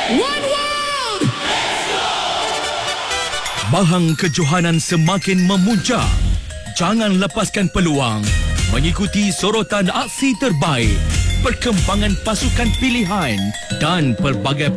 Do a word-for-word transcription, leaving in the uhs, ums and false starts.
One World! Bahang kejohanan semakin memuncak. Jangan lepaskan peluang mengikuti sorotan aksi terbaik, perkembangan pasukan pilihan dan pelbagai